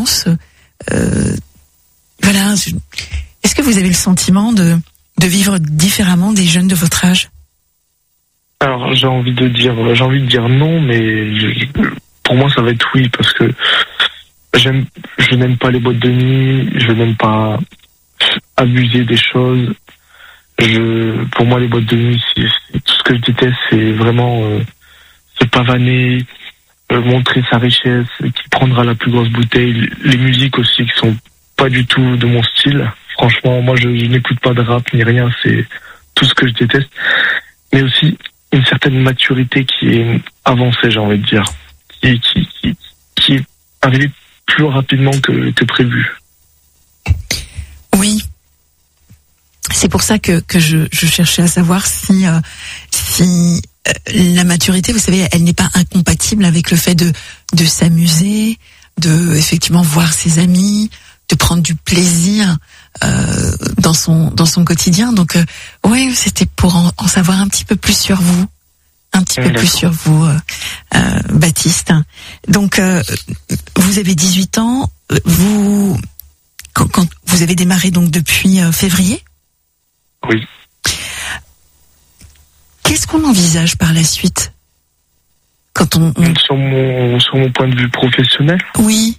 différence. Voilà. Est-ce que vous avez le sentiment de vivre différemment des jeunes de votre âge? Alors j'ai envie de dire non, mais pour moi ça va être oui, parce que je n'aime pas les boîtes de nuit, je n'aime pas abuser des choses. Pour moi les boîtes de nuit, c'est tout ce que je déteste, c'est vraiment se pavaner, montrer sa richesse, qui prendra la plus grosse bouteille, les musiques aussi qui sont pas du tout de mon style. Franchement, moi je n'écoute pas de rap ni rien, c'est tout ce que je déteste. Mais aussi une certaine maturité qui est avancée, j'ai envie de dire, qui est arrivée plus rapidement que prévu. Oui. C'est pour ça que je cherchais à savoir si la maturité, vous savez, elle n'est pas incompatible avec le fait de s'amuser, de effectivement voir ses amis, de prendre du plaisir dans son quotidien. Donc ouais, c'était pour en savoir un petit peu plus sur vous. Baptiste. Donc vous avez 18 ans, quand vous avez démarré donc depuis février? Oui. Qu'est-ce qu'on envisage par la suite quand on... Sur mon point de vue professionnel? Oui.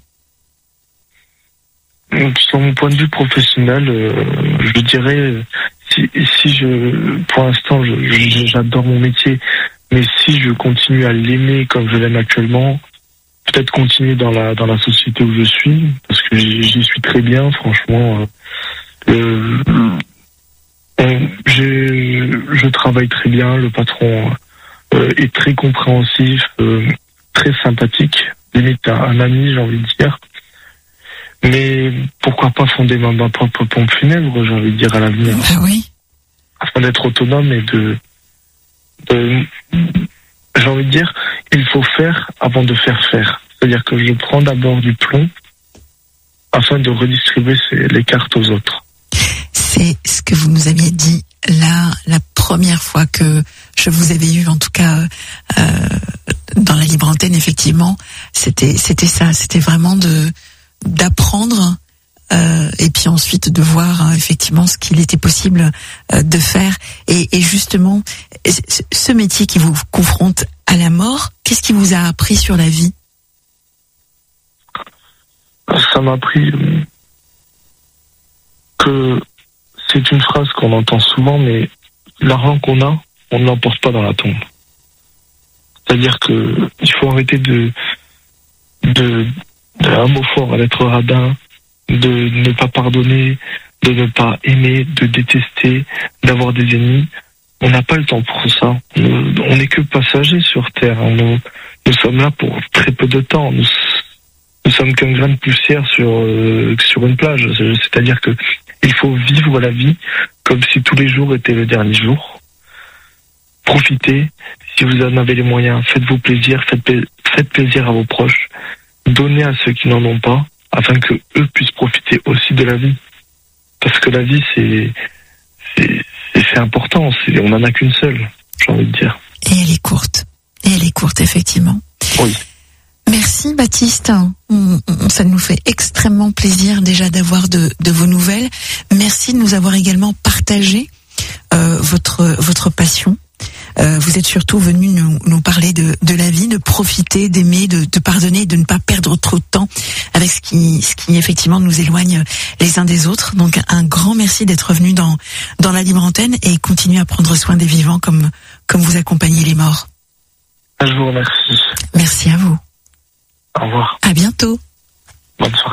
Sur mon point de vue professionnel, je dirais, pour l'instant, j'adore mon métier, mais si je continue à l'aimer comme je l'aime actuellement, peut-être continuer dans la société où je suis, parce que j'y suis très bien, franchement. Je travaille très bien, le patron est très compréhensif, très sympathique, limite un ami, j'ai envie de dire. Mais pourquoi pas fonder ma propre pompe funèbre, j'ai envie de dire, à l'avenir. Ah oui. Afin d'être autonome et j'ai envie de dire, il faut faire avant de faire faire. C'est-à-dire que je prends d'abord du plomb afin de redistribuer les cartes aux autres. C'est ce que vous nous aviez dit là, la première fois que je vous avais eu, en tout cas dans la libre antenne, effectivement, c'était ça, c'était vraiment d'apprendre et puis ensuite de voir effectivement ce qu'il était possible de faire. Et justement, ce métier qui vous confronte à la mort, qu'est-ce qui vous a appris sur la vie? Ça m'a appris que c'est une phrase qu'on entend souvent, mais l'argent qu'on a, on ne l'emporte pas dans la tombe. C'est-à-dire que il faut arrêter un mot fort, d'être radin, de ne pas pardonner, de ne pas aimer, de détester, d'avoir des ennemis. On n'a pas le temps pour ça. On n'est que passagers sur Terre. Nous sommes là pour très peu de temps. Nous sommes qu'un grain de poussière sur une plage. C'est-à-dire que il faut vivre la vie comme si tous les jours étaient le dernier jour. Profitez. Si vous en avez les moyens, faites-vous plaisir, faites plaisir à vos proches. Donnez à ceux qui n'en ont pas, afin que eux puissent profiter aussi de la vie. Parce que la vie, c'est important. On n'en a qu'une seule, j'ai envie de dire. Et elle est courte, effectivement. Oui. Merci Baptiste. Ça nous fait extrêmement plaisir déjà d'avoir de vos nouvelles. Merci de nous avoir également partagé votre passion. Vous êtes surtout venu nous parler de la vie, de profiter, d'aimer, de pardonner, de ne pas perdre trop de temps avec ce qui effectivement nous éloigne les uns des autres. Donc un grand merci d'être venu dans la libre antenne et continuer à prendre soin des vivants comme vous accompagnez les morts. Je vous remercie. Merci à vous. Au revoir. À bientôt. Bonne soirée.